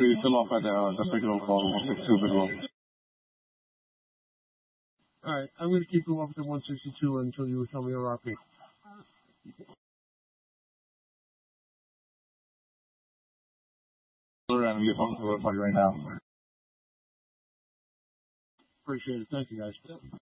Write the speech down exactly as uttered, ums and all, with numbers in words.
So you're still off at the, uh, the signal call one sixty-two visual. Alright, I'm going to keep you up to one sixty-two until you tell me your R P. And you're on to the party right now. Appreciate it. Thank you, guys.